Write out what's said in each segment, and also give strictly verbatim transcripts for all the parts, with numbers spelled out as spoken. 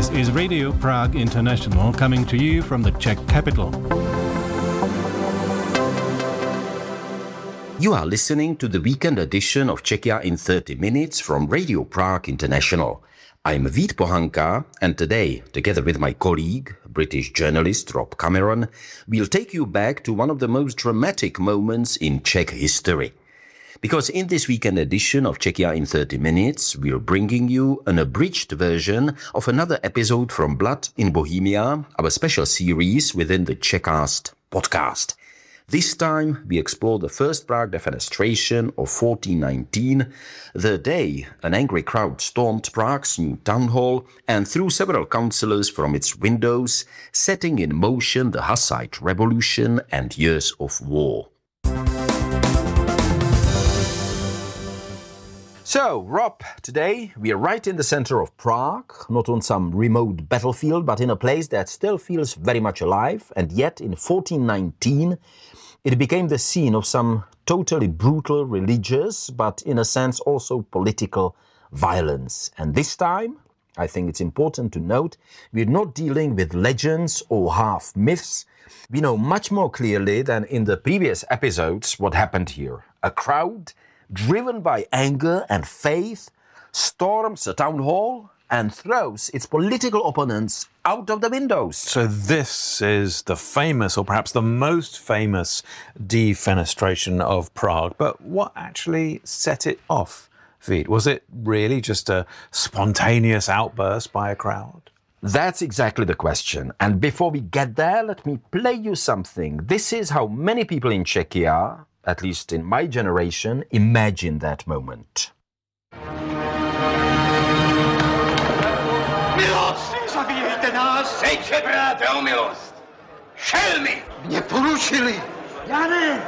This is Radio Prague International coming to you from the Czech capital. You are listening to the weekend edition of Czechia in thirty minutes from Radio Prague International. I'm Vít Pohanka, and today, together with my colleague, British journalist Rob Cameron, we'll take you back to one of the most dramatic moments in Czech history. Because in this weekend edition of Czechia in thirty minutes, we're bringing you an abridged version of another episode from Blood in Bohemia, our special series within the Czechcast podcast. This time, we explore the first Prague defenestration of fourteen nineteen, the day an angry crowd stormed Prague's new town hall and threw several councillors from its windows, setting in motion the Hussite Revolution and years of war. So, Rob, today we are right in the center of Prague, not on some remote battlefield, but in a place that still feels very much alive, and yet in fourteen nineteen it became the scene of some totally brutal religious, but in a sense also political violence. And this time, I think it's important to note, we're not dealing with legends or half myths. We know much more clearly than in the previous episodes what happened here. A crowd, driven by anger and faith, storms a town hall and throws its political opponents out of the windows. So this is the famous, or perhaps the most famous, defenestration of Prague. But what actually set it off, Vít? Was it really just a spontaneous outburst by a crowd? That's exactly the question. And before we get there, let me play you something. This is how many people in Czechia, at least in my generation, imagine that moment. Milost! Zabíjejte nás! Sejče, bráte, o milost! Šelmy! Mě porušili! Já ne!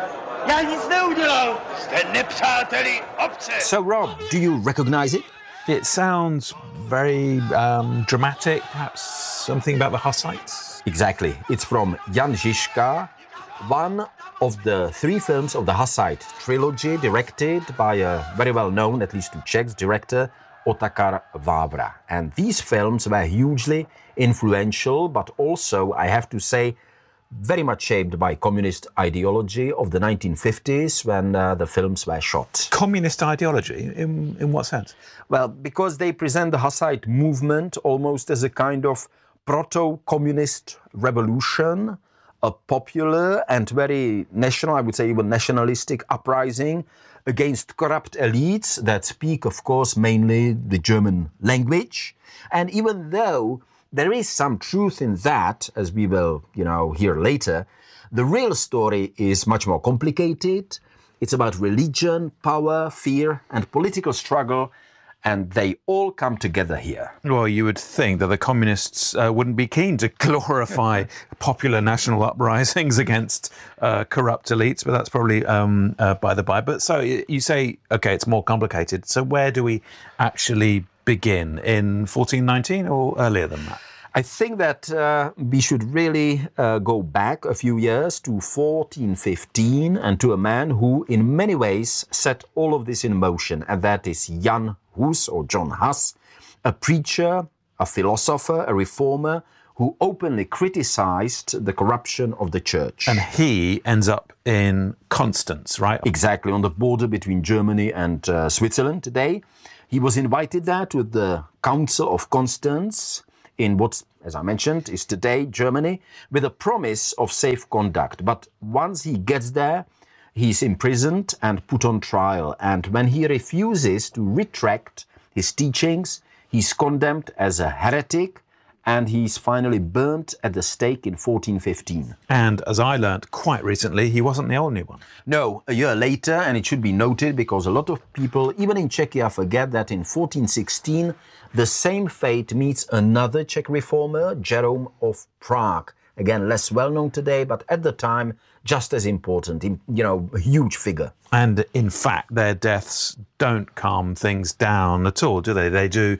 Já nic neudělal! Jste nepřáteli obce! So, Rob, do you recognize it? It sounds very um, dramatic, perhaps something about the Hussites? Exactly. It's from Jan Žižka, one of the three films of the Hussite trilogy, directed by a very well-known, at least to Czechs, director, Otakar Vávra. And these films were hugely influential, but also, I have to say, very much shaped by communist ideology of the nineteen fifties when uh, the films were shot. Communist ideology? In, in what sense? Well, because they present the Hussite movement almost as a kind of proto-communist revolution, a popular and very national, I would say even nationalistic uprising against corrupt elites that speak, of course, mainly the German language. And even though there is some truth in that, as we will, you know, hear later, the real story is much more complicated. It's about religion, power, fear, and political struggle, and they all come together here. Well, you would think that the communists uh, wouldn't be keen to glorify popular national uprisings against uh, corrupt elites, but that's probably um, uh, by the by. But so you say, okay, it's more complicated. So where do we actually begin? In fourteen nineteen or earlier than that? I think that uh, we should really uh, go back a few years to fourteen fifteen and to a man who in many ways set all of this in motion, and that is Jan Hus, or John Huss, a preacher, a philosopher, a reformer, who openly criticized the corruption of the church. And he ends up in Constance, right? Exactly, on the border between Germany and uh, Switzerland today. He was invited there to the Council of Constance in what, as I mentioned, is today Germany, with a promise of safe conduct. But once he gets there, he's imprisoned and put on trial. And when he refuses to retract his teachings, he's condemned as a heretic, and he's finally burnt at the stake in fourteen fifteen. And as I learnt quite recently, he wasn't the only one. No, a year later, and it should be noted because a lot of people, even in Czechia, forget that in fourteen sixteen, the same fate meets another Czech reformer, Jerome of Prague. Again, less well-known today, but at the time, just as important, you know, a huge figure. And in fact, their deaths don't calm things down at all, do they? They do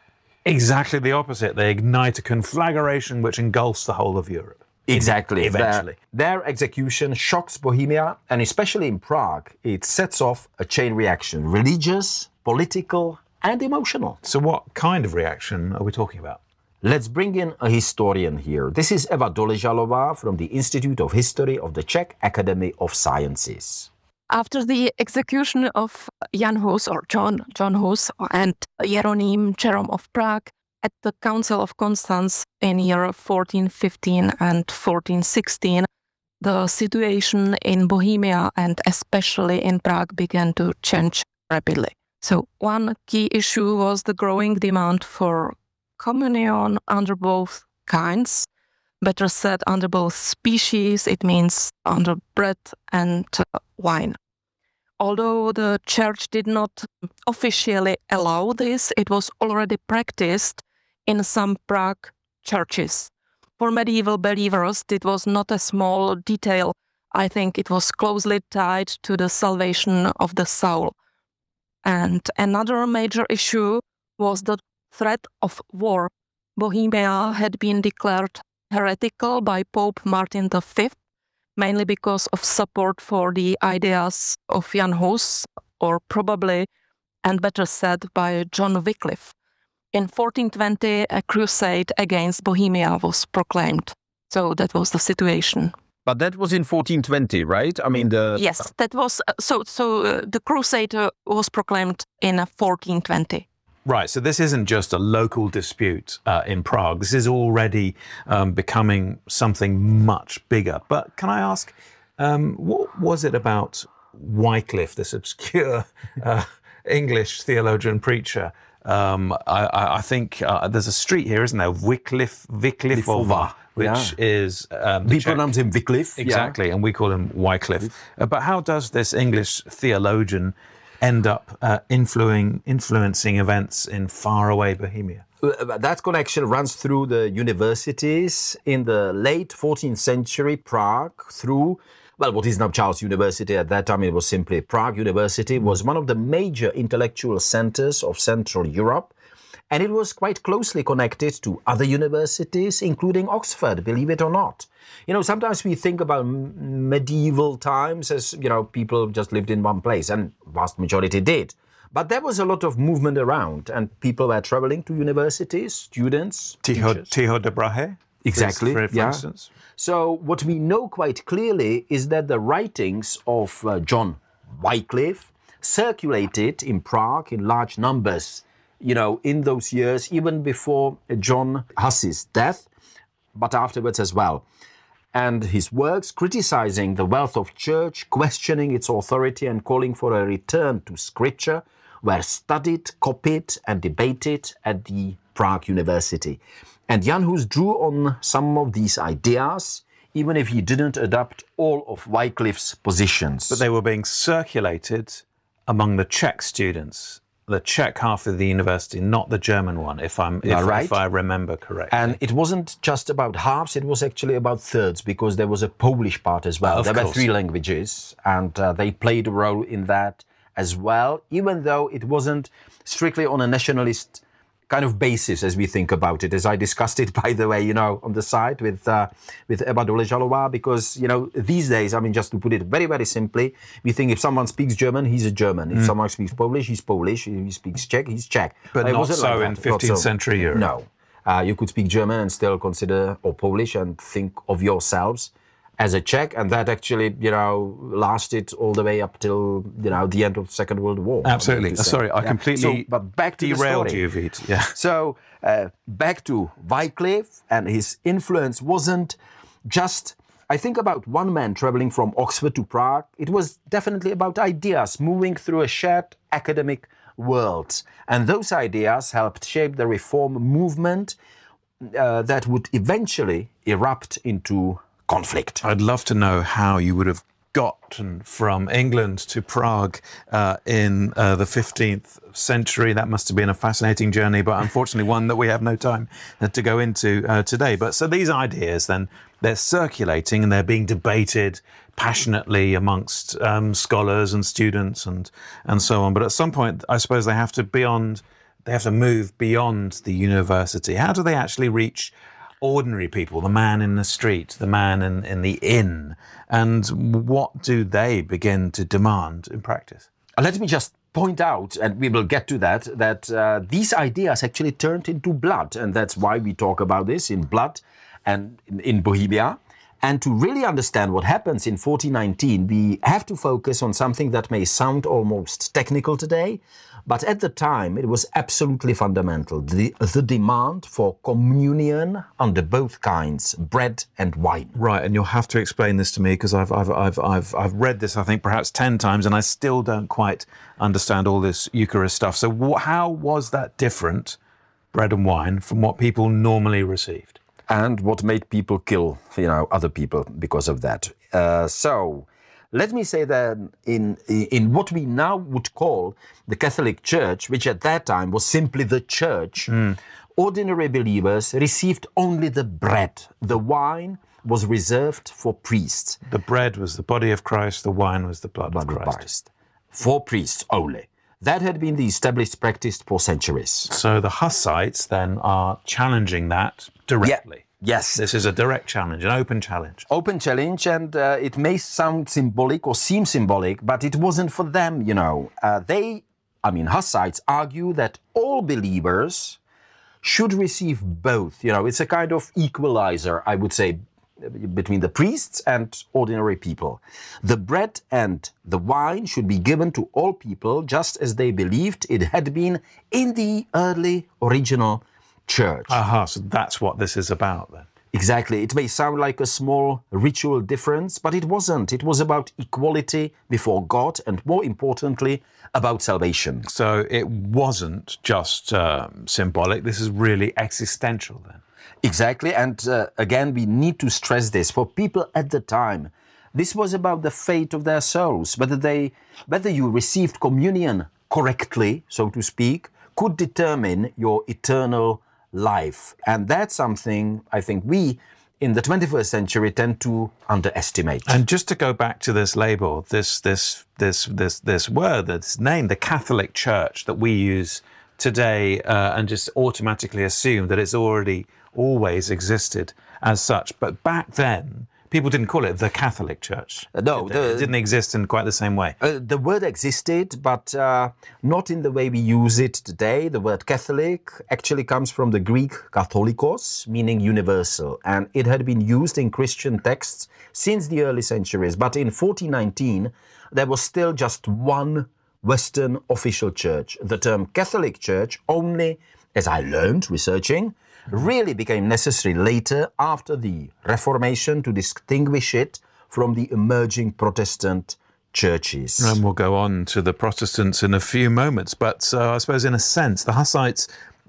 exactly the opposite. They ignite a conflagration which engulfs the whole of Europe. Exactly. Eventually. Their, their execution shocks Bohemia, and especially in Prague, it sets off a chain reaction, religious, political, and emotional. So what kind of reaction are we talking about? Let's bring in a historian here. This is Eva Doležalová from the Institute of History of the Czech Academy of Sciences. After the execution of Jan Hus, or John, John Hus, and Jeronim Jerome of Prague at the Council of Constance in year fourteen fifteen and fourteen sixteen, the situation in Bohemia and especially in Prague began to change rapidly. So one key issue was the growing demand for communion under both kinds, better said under both species, it means under bread and uh, wine. Although the church did not officially allow this, it was already practiced in some Prague churches. For medieval believers, it was not a small detail. I think it was closely tied to the salvation of the soul. And another major issue was the threat of war. Bohemia had been declared heretical by Pope Martin the Fifth, mainly because of support for the ideas of Jan Hus, or probably, and better said, by John Wycliffe. In fourteen twenty, a crusade against Bohemia was proclaimed. So that was the situation. But that was in fourteen twenty, right? I mean, the yes, that was uh, so. So uh, the crusade uh, was proclaimed in uh, fourteen twenty. Right, so this isn't just a local dispute uh, in Prague. This is already um, becoming something much bigger. But can I ask, um, what was it about Wycliffe, this obscure uh, English theologian preacher? Um, I, I think uh, there's a street here, isn't there? Wycliffe, Wycliffova, which yeah. is... Um, we Czech. pronounce him Wycliffe. Exactly, yeah. and we call him Wycliffe. Uh, but how does this English theologian end up uh, influencing, influencing events in faraway Bohemia? That connection runs through the universities in the late fourteenth century, Prague, through, well, what is now Charles University. At that time, it was simply Prague University, was one of the major intellectual centers of Central Europe. And it was quite closely connected to other universities, including Oxford, believe it or not. You know, sometimes we think about medieval times as, you know, people just lived in one place, and vast majority did. But there was a lot of movement around, and people were traveling to universities, students, Tycho, Tycho de Brahe? Exactly, for, for yeah. instance. So what we know quite clearly is that the writings of uh, John Wycliffe circulated in Prague in large numbers, you know, in those years, even before John Hus's death, but afterwards as well. And his works criticizing the wealth of church, questioning its authority and calling for a return to scripture were studied, copied and debated at the Prague University. And Jan Hus drew on some of these ideas, even if he didn't adopt all of Wycliffe's positions. But they were being circulated among the Czech students, the Czech half of the university, not the German one, if I'm if, right. if I remember correctly. And it wasn't just about halves, it was actually about thirds, because there was a Polish part as well. Of there course. were three languages, and uh, they played a role in that as well, even though it wasn't strictly on a nationalist kind of basis as we think about it, as I discussed it, by the way, you know, on the side with uh, with Eva Doležalová, because, you know, these days, I mean, just to put it very, very simply, we think if someone speaks German, he's a German. If mm. someone speaks Polish, he's Polish. If he speaks Czech, he's Czech. But it not wasn't so like in that. fifteenth Not so. century Europe. No. Uh, you could speak German and still consider, or Polish, and think of yourselves as a Czech, and that actually, you know, lasted all the way up till, you know, the end of the Second World War. Absolutely. Sorry, I yeah. completely so, but back to derailed the story. you, Vít. Yeah. So uh, back to Wycliffe, and his influence wasn't just, I think, about one man traveling from Oxford to Prague. It was definitely about ideas moving through a shared academic world. And those ideas helped shape the reform movement uh, that would eventually erupt into conflict. I'd love to know how you would have gotten from England to Prague uh, in uh, the fifteenth century. That must have been a fascinating journey, but unfortunately one that we have no time to go into uh, today. But so these ideas then, they're circulating and they're being debated passionately amongst um, scholars and students and, and so on. But at some point, I suppose they have to beyond, they have to move beyond the university. How do they actually reach ordinary people, the man in the street, the man in, in the inn, and what do they begin to demand in practice? Let me just point out, and we will get to that, that uh, these ideas actually turned into blood. And that's why we talk about this in Blood and in, in Bohemia. And to really understand what happens in fourteen nineteen, we have to focus on something that may sound almost technical today, but at the time it was absolutely fundamental, the, the demand for communion under both kinds, bread and wine. Right, and you'll have to explain this to me because I've, I've, I've, I've, I've read this, I think, perhaps ten times, and I still don't quite understand all this Eucharist stuff. So wh- how was that different, bread and wine, from what people normally received? And what made people kill, you know, other people because of that. Uh, so let me say that in, in what we now would call the Catholic Church, which at that time was simply the church, mm. ordinary believers received only the bread. The wine was reserved for priests. The bread was the body of Christ, the wine was the blood, blood of Christ. Of Christ. For priests only. That had been the established practice for centuries. So the Hussites then are challenging that directly. Yeah. Yes. This is a direct challenge, an open challenge. Open challenge, and uh, it may sound symbolic or seem symbolic, but it wasn't for them, you know. Uh, they, I mean, Hussites argue that all believers should receive both. You know, it's a kind of equalizer, I would say, between the priests and ordinary people. The bread and the wine should be given to all people just as they believed it had been in the early original church. Aha, so that's what this is about then. Exactly. It may sound like a small ritual difference, but it wasn't. It was about equality before God and, more importantly, about salvation. So it wasn't just um, symbolic. This is really existential then. Exactly. And uh, again, we need to stress this. For people at the time, this was about the fate of their souls. Whether they, whether you received communion correctly, so to speak, could determine your eternal life. And that's something I think we in the twenty-first century tend to underestimate. And just to go back to this label, this this this this this word, this name, the Catholic Church that we use today, uh, and just automatically assume that it's already always existed as such. But back then, people didn't call it the Catholic Church. Uh, no, the, it didn't exist in quite the same way. Uh, the word existed, but uh, not in the way we use it today. The word Catholic actually comes from the Greek katholikos, meaning universal, and it had been used in Christian texts since the early centuries. But in fourteen nineteen, there was still just one Western official church. The term Catholic Church only, as I learned researching, really became necessary later after the Reformation to distinguish it from the emerging Protestant churches. And we'll go on to the Protestants in a few moments. But uh, I suppose in a sense, the Hussites,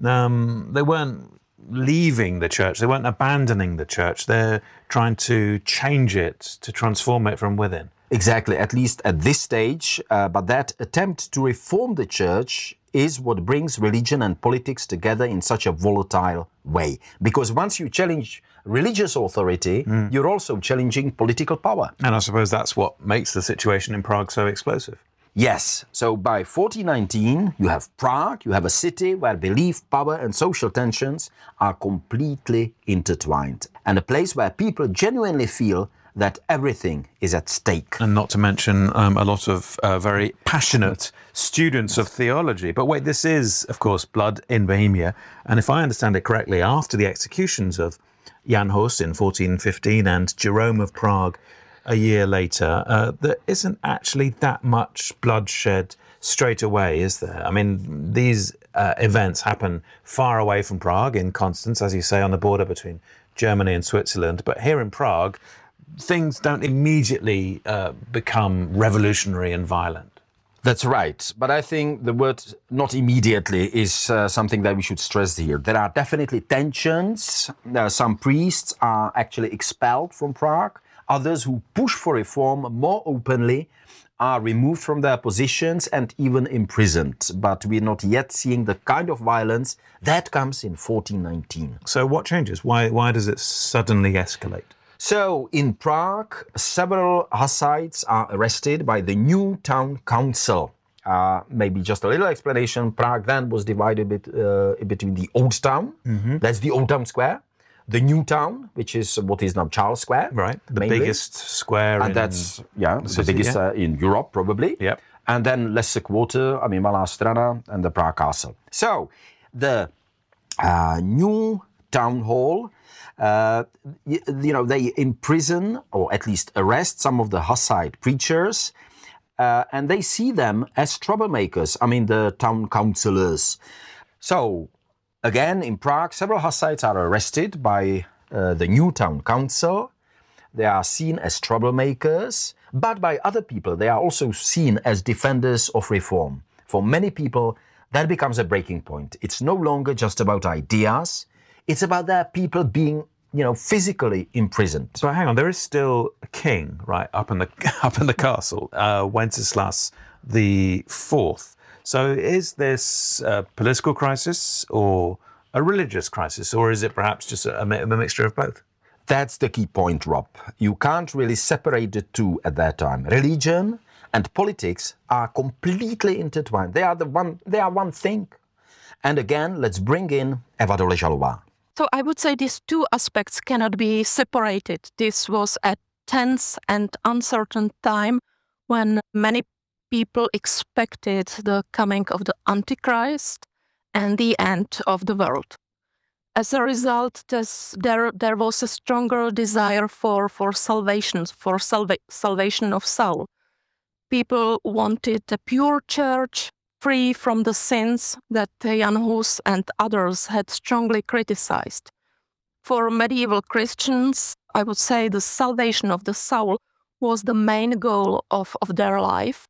um, they weren't leaving the church. They weren't abandoning the church. They're trying to change it, to transform it from within. Exactly, at least at this stage. Uh, but that attempt to reform the church is what brings religion and politics together in such a volatile way. Because once you challenge religious authority, mm. you're also challenging political power. And I suppose that's what makes the situation in Prague so explosive. Yes. So by fourteen nineteen, you have Prague, you have a city where belief, power and social tensions are completely intertwined. And a place where people genuinely feel that everything is at stake. And not to mention um, a lot of uh, very passionate students of theology. But wait, this is, of course, Blood in Bohemia. And if I understand it correctly, after the executions of Jan Hus in fourteen fifteen and Jerome of Prague a year later, uh, there isn't actually that much bloodshed straight away, is there? I mean, these uh, events happen far away from Prague, in Constance, as you say, on the border between Germany and Switzerland. But here in Prague, things don't immediately uh, become revolutionary and violent. That's right. But I think the word not immediately is uh, something that we should stress here. There are definitely tensions. Uh, some priests are actually expelled from Prague. Others who push for reform more openly are removed from their positions and even imprisoned. But we're not yet seeing the kind of violence that comes in fourteen nineteen. So what changes? Why, why does it suddenly escalate? So, in Prague, several Hussites are arrested by the new town council. Uh, maybe just a little explanation. Prague then was divided bit, uh, between the Old Town, mm-hmm. that's the Old Town Square, the New Town, which is what is now Charles Square. Right, the mainly. biggest square and in that's, yeah, the, city, biggest yeah. Uh, in Europe, probably. Yep. and then Lesser Quarter, I mean Malá Strana, and the Prague Castle. So the uh, new town hall, uh, you, you know, they imprison or at least arrest some of the Hussite preachers, uh, and they see them as troublemakers. I mean, the town councillors. So again, in Prague, several Hussites are arrested by uh, the new town council. They are seen as troublemakers, but by other people, they are also seen as defenders of reform. For many people, that becomes a breaking point. It's no longer just about ideas. It's about their people being, you know, physically imprisoned. But hang on, there is still a king, right, up in the up in the castle, uh, Wenceslas the Fourth. So is this a political crisis or a religious crisis, or is it perhaps just a, a mixture of both? That's the key point, Rob. You can't really separate the two at that time. Religion and politics are completely intertwined. They are the one. They are one thing. And again, let's bring in Eva Dole-Žalová. So I would say these two aspects cannot be separated. This was a tense and uncertain time when many people expected the coming of the Antichrist and the end of the world. As a result, this, there there was a stronger desire for, for salvation, for salva- salvation of soul. People wanted a pure church, free from the sins that Jan Hus and others had strongly criticized. For medieval Christians, I would say the salvation of the soul was the main goal of, of their life,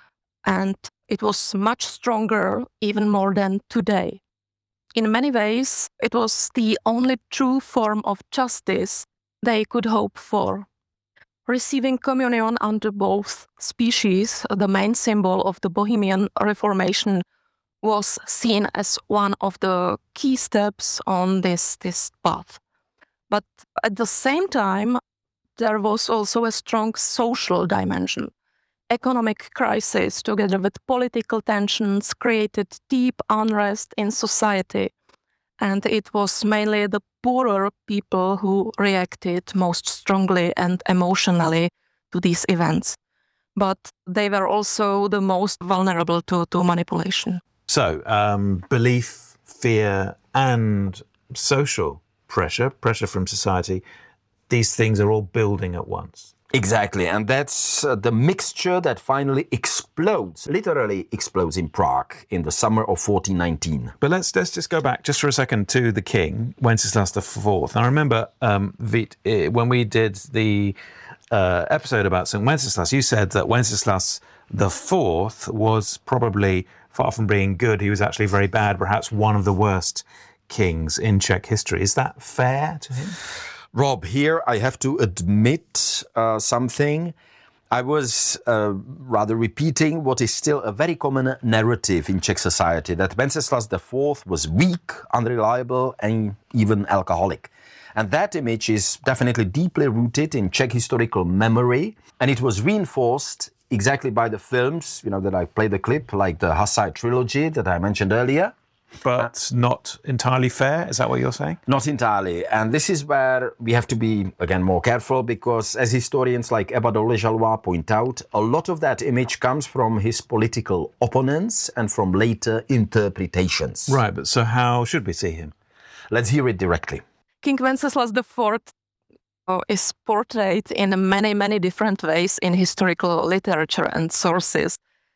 and it was much stronger, even more than today. In many ways, it was the only true form of justice they could hope for. Receiving communion under both species, the main symbol of the Bohemian Reformation, was seen as one of the key steps on this, this path. But at the same time, there was also a strong social dimension. Economic crisis, together with political tensions, created deep unrest in society, and it was mainly the poorer people who reacted most strongly and emotionally to these events. But they were also the most vulnerable to, to manipulation. So, um, belief, fear, and social pressure, pressure from society, these things are all building at once. Exactly, and that's uh, the mixture that finally explodes, literally explodes in Prague in the summer of fourteen nineteen. But let's let's just go back just for a second to the king, Wenceslas the Fourth. I remember, um, Vít, when we did the uh, episode about Saint Wenceslas, you said that Wenceslas the Fourth was probably, far from being good, he was actually very bad, perhaps one of the worst kings in Czech history. Is that fair to him? Rob, here I have to admit uh, something. I was uh, rather repeating what is still a very common narrative in Czech society, that Wenceslas the Fourth was weak, unreliable, and even alcoholic. And that image is definitely deeply rooted in Czech historical memory, and it was reinforced exactly by the films, you know, that I played the clip, like the Hussite trilogy that I mentioned earlier. But not entirely fair? Is that what you're saying? Not entirely. And this is where we have to be, again, more careful, because as historians like Eva Dole-Žalová point out, a lot of that image comes from his political opponents and from later interpretations. Right, but so how should we see him? Let's hear it directly. King Wenceslas the Fourth is portrayed in many, many different ways in historical literature and sources.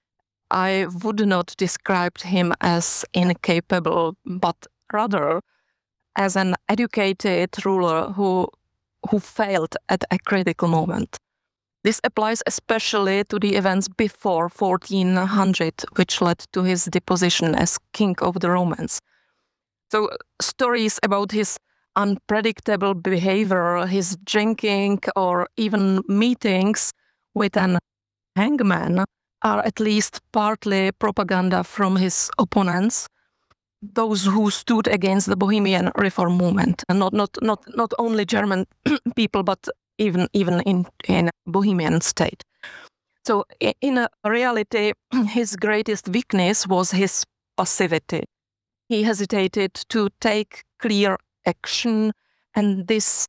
I would not describe him as incapable, but rather as an educated ruler who, who failed at a critical moment. This applies especially to the events before fourteen hundred, which led to his deposition as king of the Romans. So stories about his unpredictable behavior, his drinking, or even meetings with an hangman are at least partly propaganda from his opponents, those who stood against the Bohemian reform movement, and not not not not only German people, but even even in in Bohemian state. So in a reality, his greatest weakness was his passivity. He hesitated to take clear action, and this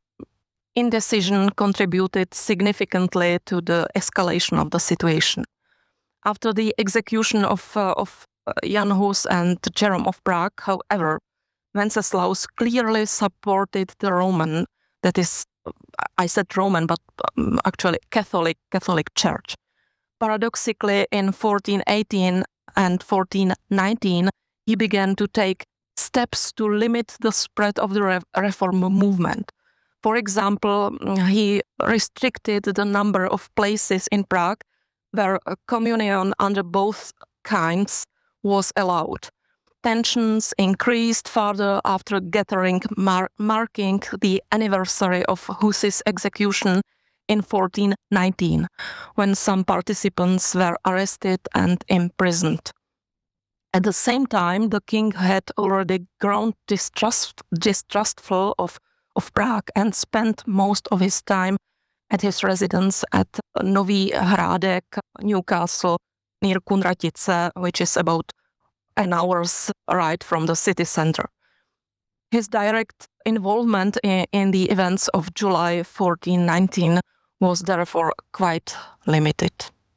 indecision contributed significantly to the escalation of the situation. After the execution of, uh, of Jan Hus and Jerome of Prague, however, Wenceslaus clearly supported the Roman, that is, I said Roman, but um, actually Catholic, Catholic Church. Paradoxically, in fourteen eighteen and fourteen nineteen, he began to take steps to limit the spread of the re- reform movement. For example, he restricted the number of places in Prague where a communion under both kinds was allowed. Tensions increased further after gathering mar- marking the anniversary of Hus's execution in fourteen nineteen, when some participants were arrested and imprisoned. At the same time, the king had already grown distrust, distrustful of, of Prague and spent most of his time at his residence at Nový Hrádek, Newcastle, near Kunratice, which is about an hour's ride from the city center. His direct involvement in, in the events of July fourteen nineteen was therefore quite limited.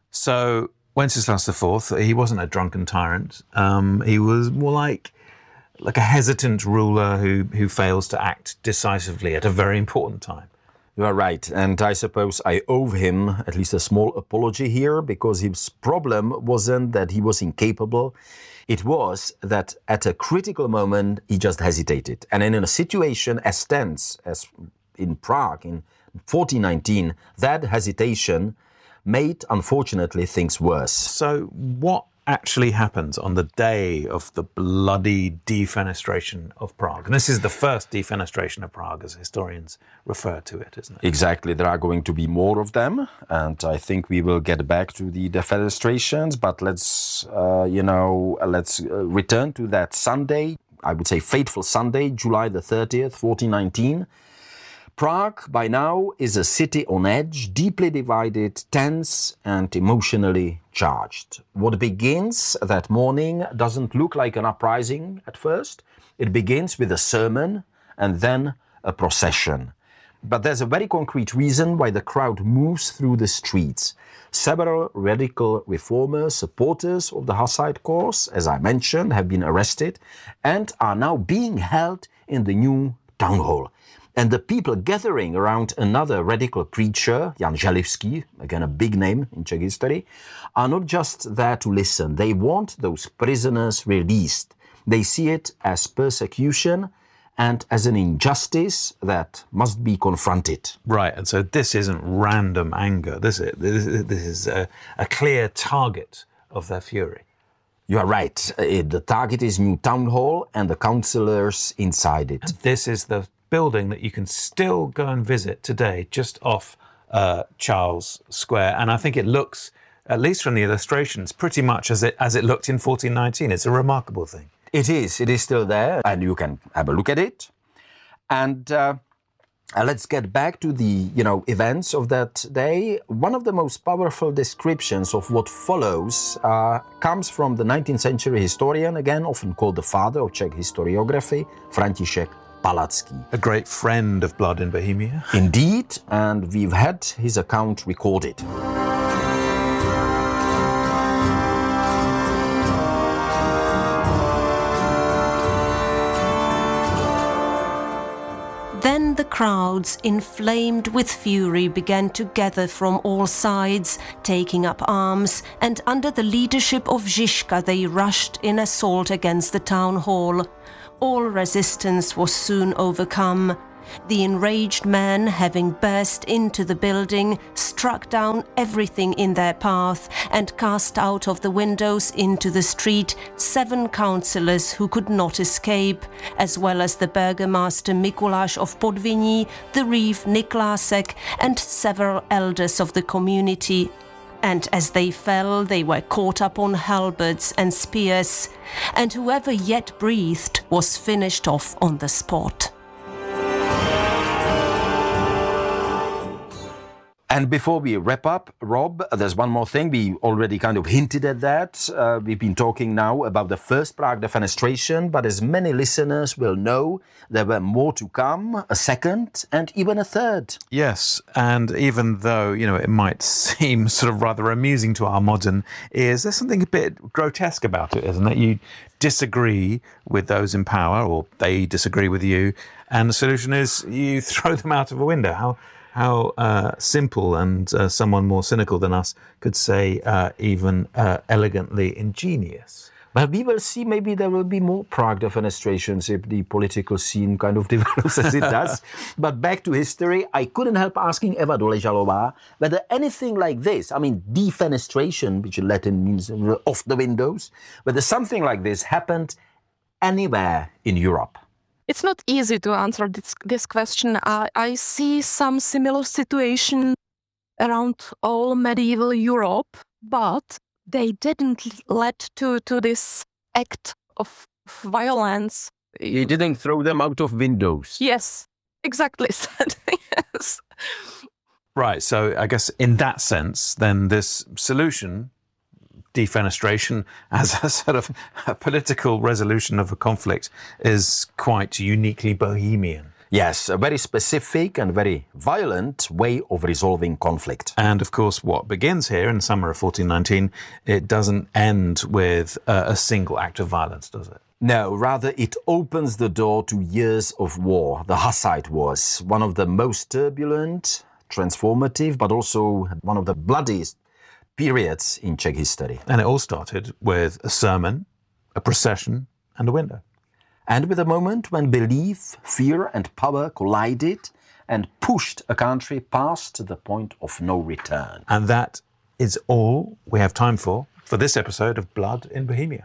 So Wenceslaus the Fourth, he wasn't a drunken tyrant. Um, he was more like like a hesitant ruler who who fails to act decisively at a very important time. You are right, and I suppose I owe him at least a small apology here, because his problem wasn't that he was incapable. It was that at a critical moment he just hesitated. And in a situation as tense as in Prague in fourteen nineteen, that hesitation made, unfortunately, things worse. So what actually happens on the day of the bloody defenestration of Prague? And this is the first defenestration of Prague, as historians refer to it, isn't it? Exactly. There are going to be more of them, and I think we will get back to the defenestrations, but let's, uh, you know, let's uh, return to that Sunday, I would say fateful Sunday, July the thirtieth, fourteen nineteen. Prague, by now, is a city on edge, deeply divided, tense and emotionally charged. What begins that morning doesn't look like an uprising at first. It begins with a sermon and then a procession. But there's a very concrete reason why the crowd moves through the streets. Several radical reformers, supporters of the Hussite cause, as I mentioned, have been arrested and are now being held in the new town hall. And the people gathering around another radical preacher, Jan Želivský, again a big name in Czech history, are not just there to listen. They want those prisoners released. They see it as persecution and as an injustice that must be confronted. Right, and so this isn't random anger. This is, this is, this is a, a clear target of their fury. You are right. Uh, the target is New Town Hall and the councillors inside it. And this is the building that you can still go and visit today, just off uh, Charles Square. And I think it looks, at least from the illustrations, pretty much as it as it looked in fourteen nineteen. It's a remarkable thing. It is. It is still there, and you can have a look at it. And uh, uh, let's get back to the, you know, events of that day. One of the most powerful descriptions of what follows uh, comes from the nineteenth century historian, again often called the father of Czech historiography, František Palacký. A great friend of Blood in Bohemia. Indeed, and we've had his account recorded. Then the crowds, inflamed with fury, began to gather from all sides, taking up arms, and under the leadership of Žižka they rushed in assault against the town hall. All resistance was soon overcome. The enraged men, having burst into the building, struck down everything in their path and cast out of the windows into the street seven councillors who could not escape, as well as the burgomaster Mikuláš of Podviní, the reeve Niklásek, and several elders of the community. And as they fell, they were caught up on halberds and spears, and whoever yet breathed was finished off on the spot. And before we wrap up, Rob, there's one more thing. We already kind of hinted at that. Uh, we've been talking now about the first Prague defenestration, but as many listeners will know, there were more to come, a second and even a third. Yes, and even though, you know, it might seem sort of rather amusing to our modern ears, there's something a bit grotesque about it, isn't it? You disagree with those in power, or they disagree with you, and the solution is you throw them out of a window. How how uh, simple, and uh, someone more cynical than us could say uh, even uh, elegantly ingenious. But we will see, maybe there will be more Prague defenestrations if the political scene kind of develops as it does. But back to history, I couldn't help asking Eva Doležalová whether anything like this, I mean defenestration, which in Latin means off the windows, whether something like this happened anywhere in Europe. It's not easy to answer this, this question. I, I see some similar situation around all medieval Europe, but they didn't lead to, to this act of violence. You didn't throw them out of windows. Yes, exactly said. Yes. Right, so I guess in that sense, then this solution, defenestration as a sort of a political resolution of a conflict, is quite uniquely Bohemian. Yes, a very specific and very violent way of resolving conflict. And of course, what begins here in the summer of fourteen nineteen, it doesn't end with uh, a single act of violence, does it? No, rather it opens the door to years of war, the Hussite Wars, one of the most turbulent, transformative, but also one of the bloodiest periods in Czech history. And it all started with a sermon, a procession, and a window. And with a moment when belief, fear and power collided and pushed a country past the point of no return. And that is all we have time for for this episode of Blood in Bohemia.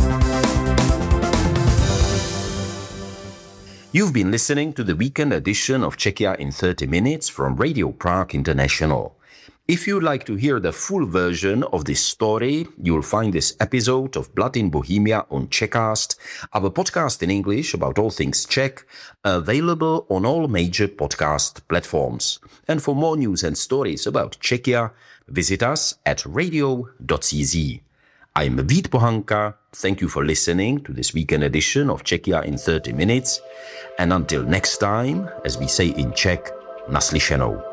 You've been listening to the weekend edition of Czechia in thirty minutes from Radio Prague International. If you'd like to hear the full version of this story, you'll find this episode of Blood in Bohemia on Czechcast, our podcast in English about all things Czech, available on all major podcast platforms. And for more news and stories about Czechia, visit us at radio dot c z. I'm Vít Pohanka. Thank you for listening to this weekend edition of Czechia in thirty minutes. And until next time, as we say in Czech, naslyšenou.